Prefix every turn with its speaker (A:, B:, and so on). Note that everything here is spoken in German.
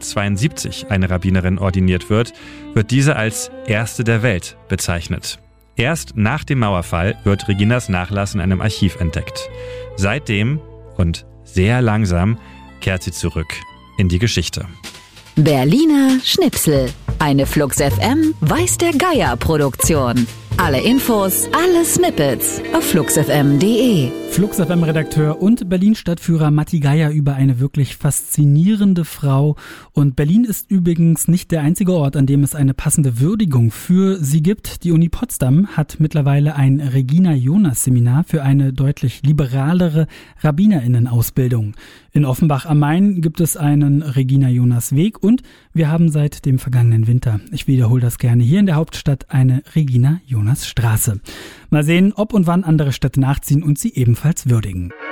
A: 1972 eine Rabbinerin ordiniert wird, wird diese als erste der Welt bezeichnet. Erst nach dem Mauerfall wird Reginas Nachlass in einem Archiv entdeckt. Seitdem und sehr langsam kehrt sie zurück in die Geschichte.
B: Berliner Schnipsel. Eine Flux FM Weiß der Geier Produktion. Alle Infos, alle Snippets auf fluxfm.de.
C: Flux FM-Redakteur und Berlin-Stadtführer Matti Geier über eine wirklich faszinierende Frau. Und Berlin ist übrigens nicht der einzige Ort, an dem es eine passende Würdigung für sie gibt. Die Uni Potsdam hat mittlerweile ein Regina-Jonas-Seminar für eine deutlich liberalere RabbinerInnen-Ausbildung. In Offenbach am Main gibt es einen Regina-Jonas-Weg und wir haben seit dem vergangenen Winter, ich wiederhole das gerne, hier in der Hauptstadt eine Regina-Jonas-Straße. Mal sehen, ob und wann andere Städte nachziehen und sie ebenfalls würdigen.